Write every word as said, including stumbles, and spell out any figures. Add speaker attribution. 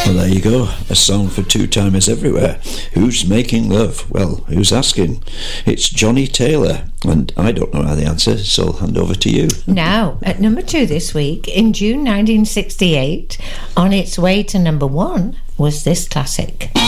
Speaker 1: Well, there you go. A song for two-timers everywhere. Who's making love? Well, who's asking? It's Johnny Taylor, and I don't know how the answer, so I'll hand over to you.
Speaker 2: Now, at number two this week, in June nineteen sixty-eight, on its way to number one, was this classic.